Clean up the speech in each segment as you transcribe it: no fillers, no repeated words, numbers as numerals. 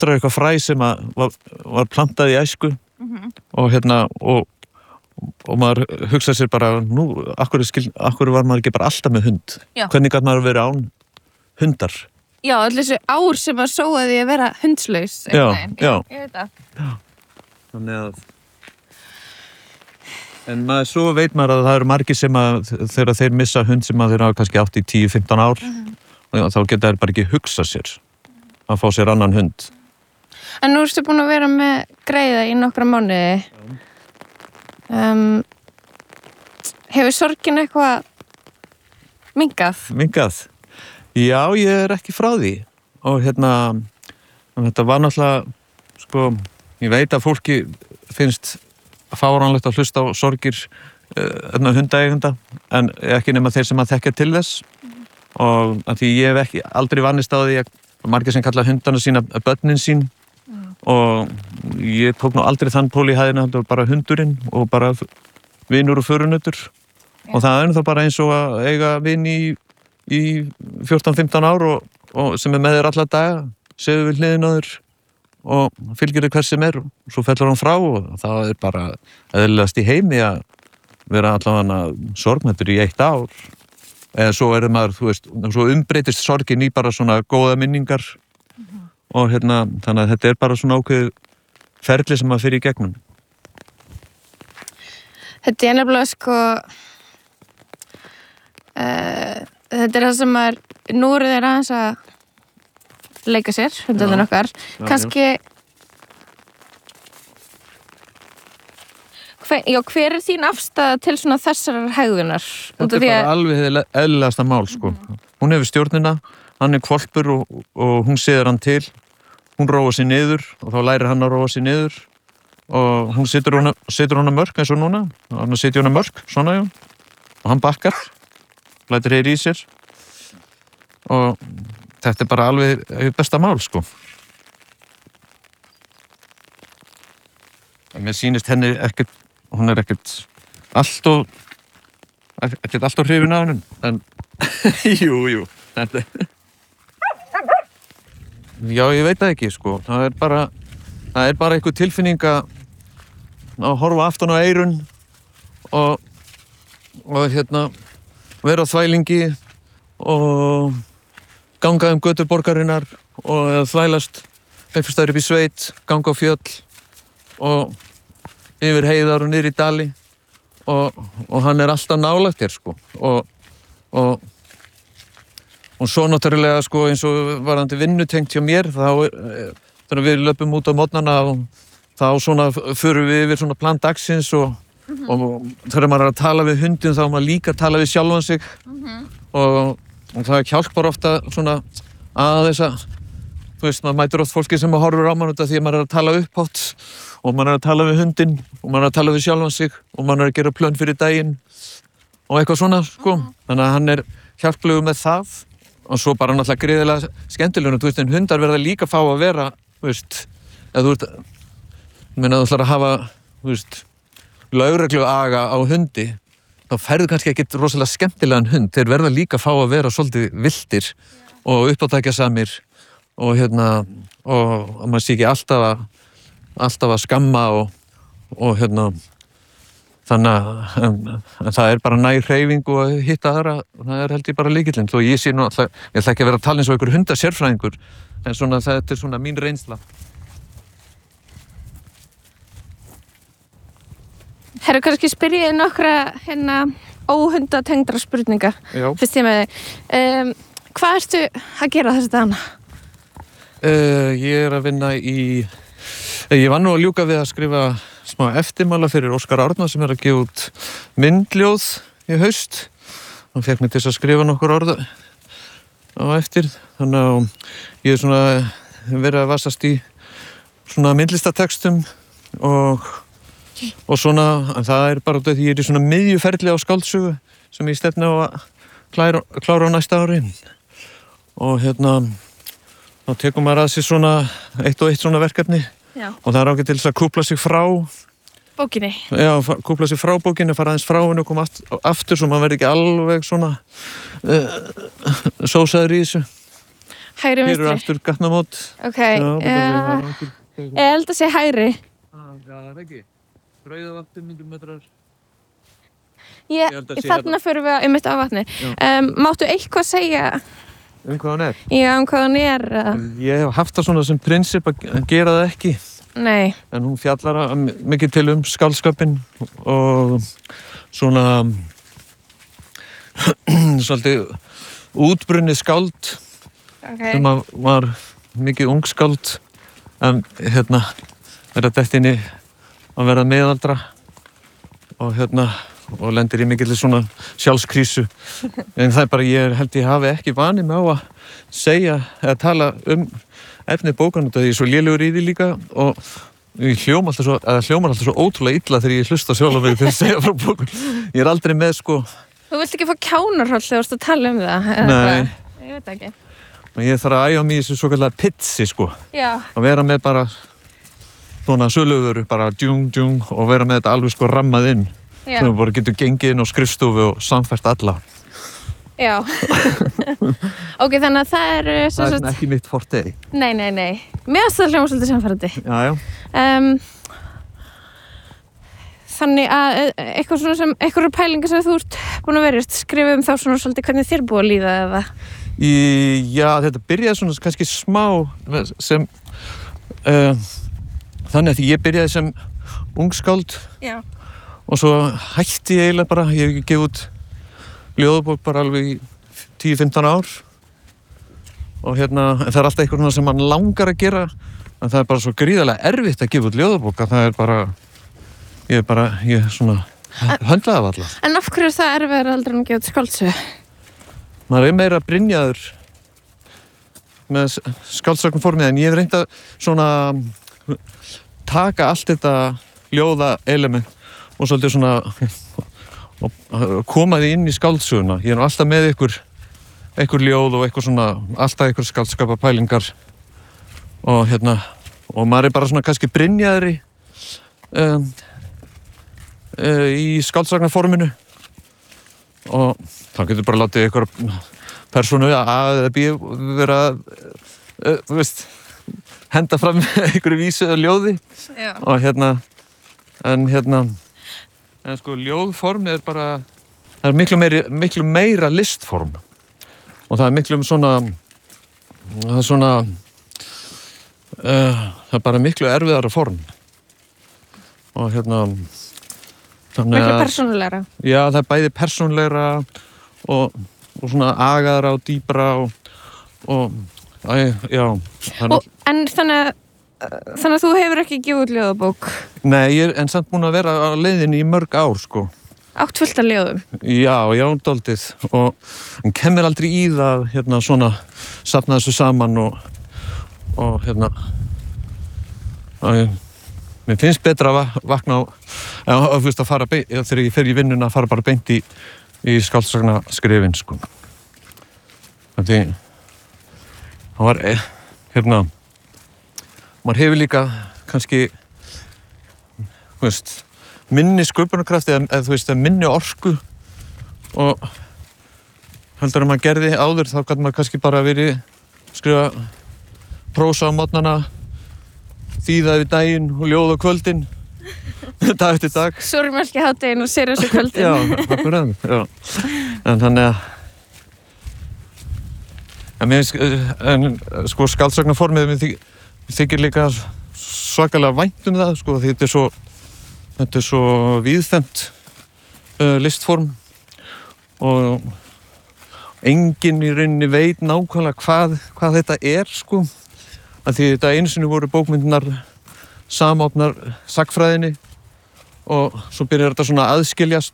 fóstrar eitthvað fræ sem að var plantað í æsku og maður hugsaði sér bara nú, akkur var maður ekki bara alltaf með hund? Já. Hvernig gat maður verið án hundar? Já, allir þessu ár sem maður sóaði að vera hundslaus. Já. Ég veit það. Þannig að en svo veit maður að það eru margir sem að þegar þeir missa hund sem að þeir hafa kannski átt í 10-15 ár og þá geta þeir bara ekki hugsa sér að fá sér annan hund. En nú ertu búin að vera með greiða í nokkra mánuði. Hefur sorgin eitthvað minnkað? Já, ég er ekki frá því og þetta var náttúrulega sko, ég veit að fólki finnst fáránlegt að hlusta á sorgir hundaeigenda en ekki nema þeir sem að þekkja til þess og að því ég hef aldrei vannist á því að margir sem kalla hundana sína börnin sín og ég tók nú aldrei þann pól í hæðina, þetta var bara hundurinn og bara vinur og förunautur og það er þá bara eins og að eiga vin í 14-15 ár og sem er með þér alla daga, segðu við hliðin á þér og fylgir þér hvers sem er og svo fellur hann frá og það er bara eðlilegast í heimi að vera allavega sorgmættur í 1 ár eða svo er maður, þú veist, svo umbreytist sorgin í bara svona góða minningar og þannig að þetta er bara svona ákveð ferli sem maður fyrir í gegnum. Þetta er nefnilega sko þetta er það sem maður nú eru þeir aðeins að leika sér, hundarnir okkar. Kannski hver er þín afstaða til svona þessarar hegðunar? Þetta er bara alveg eðlilegasta mál sko. Hún hefur stjórnina, hann er hvolpur og hún séður hann til, hún róa sig niður og þá lærir hann að róa sig niður og hún setur hana mörk eins og núna, hann setur hana mörk svona já, og hann bakkar lætur heyri í sér og þetta er bara alveg besta mál sko. Mér sýnist henni ekkert, hún er ekkert alltof hrifin af henni en jú þetta já ég veit það ekki sko, það er bara einhver tilfinning að horfa aftan á eyrun og vera á þvælingi og ganga götur borgarinnar og þvælast einhvers staðar upp í sveit, ganga á fjöll og yfir heiðar og niður í dali og hann er alltaf nálægt þér sko og svo náttúrulega sko eins og varðandi vinnutengt hjá mér þegar við löpum út á morgnana og þá svona förum við yfir svona plan dagsins og þegar maður er að tala við hundin þá er maður líka að tala við sjálfan sig og það hjálpar ofta svona að þessa, þú veist, maður mætur oft fólki sem horfir á mann út af því að maður er að tala upphátt og maður er að tala við hundin og maður er að tala við sjálfan sig og maður er að gera plön fyrir daginn og eitthvað svona, sko. Þannig að hann er hjálplegur með það og svo bara náttúrulega gríðilega skemmtilegur, þú veist, en hundar verða líka fá að vera, þú veist, eða þú ert, þú ætlar að hafa, þú veist, lögreglu aga á hundi, þá færðu kannski ekkit rosalega skemmtilegan hund, þeir verða líka fá að vera svolítið viltir og uppátækjasamir og og maður sé ekki alltaf að skamma og þannig að það er bara næg hreyfing og að hitta aðra, það er held ég bara lykillinn, þó ég sé nú alltaf, ég ætla ekki að vera að tala eins og einhver hundasérfræðingur, en svona þetta er svona mín reynsla. Herru, kannski spyr ég nokkra óhundatengdra spurninga. Já. Fyrst ég með þig. Hvað ertu að gera þessi dagana? Ég er að vinna ég var nú að ljúka við að skrifa smá eftirmála fyrir Óskar Árna sem er að gefa út myndljóð í haust. Hann fékk mig til að skrifa nokkur orð á eftir. Þannig að ég er svona verið að vasast í svona myndlistatextum og svona, það er bara því ég er í svona miðjuferli á skáldsögu sem ég stefni á að klára á næsta ári og þá tekur maður að sér svona eitt og eitt svona verkefni. Já. Og það er ágætt til þess að kúpla sig frá bókinni. Já, kúpla sig frá bókinni, fara aðeins frá henni og koma aftur svo maður verði ekki alveg svona sósaður í þessu. Hægri Hér eru vinstri. aftur gatnamót. Ok, Já, ég held að sé hægri. það er ekki. Rauðavatn, 500 metrar. Ég, held að sé þarna förum við einmitt á vatni. Máttu eitthvað segja Hvað hann er? hvað hann er? Ég hef haft það svona sem prinsip að gera það ekki. Nei. En hún fjallar mikið til skáldskapinn og svona svolítið útbrunnið skáld sem var mikið ungskáld en er að detta inn í að vera meðaldra og og lendir í mikill svona sjálfskrísu en það er bara, ég held ég hafi ekki vanið mig á að segja eða tala efnið bókanum því ég er svo lélegur í því líka og ég hljómar alltaf svo ótrúlega illa þegar ég hlusta sjálf á mig þegar ég segja frá bókun ég er aldrei með sko. Þú vilt ekki fá kjánarhóll þegar þú ert að tala það? Nei. Ég veit ekki. Og ég þarf að æfa mig í þessu svokallega pitsi sko. Já. Að vera með bara svona söluvöru, bara djung og vera með þetta alveg sko rammað inn. Já. Þannig að bara getur gengið inn á skrifstofu og samfært alla. Já. Ok, þannig að það er... Það er ekki mitt forte. Nei. Mér finnst það hljóma svolítið samfærandi. Já. Þannig að eitthvað svona sem, eitthvað pælingar sem þú ert búin að vera, skrifa þá svona svolítið hvernig þér búið að líða eða? Já, þetta byrjaði svona kannski smá sem þannig að ég byrjaði sem ungskáld. Já. Og svo hætti ég eiginlega bara, ég hef ekki gefið út ljóðabók bara alveg í 10-15 ár og en það er alltaf eitthvað sem mann langar að gera en það er bara svo gríðarlega erfitt að gefa út ljóðabók að það er bara ég svona höndlaði af alla. En af hverju er það erfiðara heldur en að gefa út skáldsögu? Maður er meira brynjaður með skáldsögnformið en ég hef reynt að svona taka allt þetta ljóða element og svolítið svona koma því inn í skáldsöguna. Ég er alltaf með einhver ljóð og alltaf einhver skáldskapa pælingar og og maður er bara svona kannski brynjaðri í skáldsagnaforminu og þá getur bara látið einhver persónu A eða B vera henda fram einhverju vísu eða ljóði. Já. Og en sko ljóðform er bara það er miklu meira listform og það er miklu það er bara miklu erfiðara form og miklu persónulegra. Já, það er bæði persónulegra og svona agaðra og dýpra já. En þannig að þú hefur ekki gefið út ljóðabók? Nei, ég er en samt búin að vera á leiðinni í mörg ár, sko. Átt fullt af ljóðum? Já, dálítið. En kemur aldrei í það, svona, safna þessu saman og mér finnst betra að vakna að fara þegar ég fer í vinnuna að fara bara beint í skáldsagna-skrifin, sko. Þannig, það var, maður hefur líka kannski, minni sköpunarkraft eða minni orku og heldur að maður gerði áður þá gæti maður kannski bara verið skrifa prósa á morgnana, þýða yfir daginn og ljóð á kvöldin dag eftir dag. Súrmjólk í hádeginu og Sirius í kvöldin. Já, akkurat, já. En þannig að sko skáldsagnaformið þykir líka svakalega vænt það, sko, því þetta er svo víðfemt listform og enginn í rauninni veit nákvæmlega hvað þetta er, sko, að því þetta einu sinni voru bókmyndirnar samofnar sagnfræðinni og svo byrjar þetta svona að aðskiljast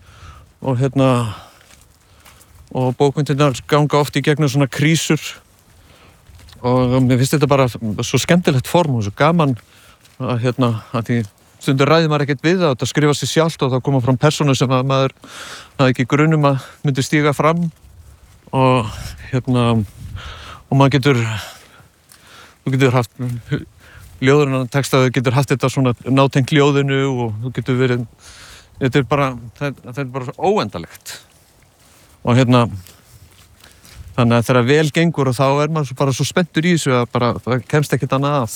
og bókmyndirnar ganga oft í gegnum svona krísur og mér finnst þetta bara svo skemmtilegt form og svo gaman að því stundur ræði maður ekkert við það, þetta skrifa sig sjálft og þá koma fram persónu sem að maður hafði ekki grunum að myndi stíga fram og og maður þú getur haft ljóðurinn texta, þú getur haft þetta svona nátengt ljóðinu og þú getur verið þetta er bara svo óendalegt og Þannig að þegar vel gengur og þá maður bara svo spenntur í þessu að bara, það kemst ekkert annað að.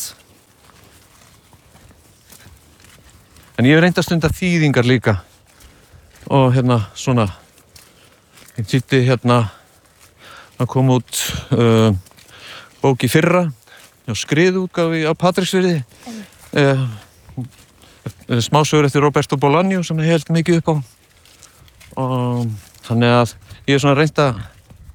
En ég hef reynt að stunda þýðingar líka. Og svona, ég þýddi að koma út bók í fyrra, skriðútgáfi á Patreksfirði. Smásögur eftir Roberto Bolaño sem ég held mikið upp á. Og þannig að ég hef svona reynt að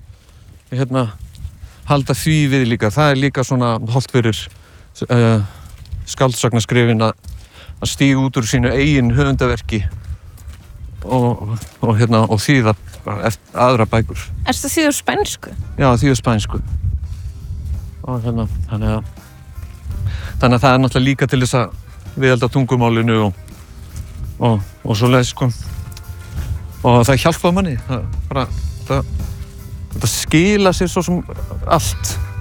halda því við líka. Það líka svona hollt fyrir skáldsagnarskrifin að stíga út úr sínu eigin höfundaverki og þýða aðra bækur. Ertu að þýða úr spænsku? Já, þýða spænsku. Og þannig að það náttúrulega líka til þess að viðhalda tungumálinu og svoleiðis, sko. Og það hjálpaði manni. Það skila sér svo sem allt.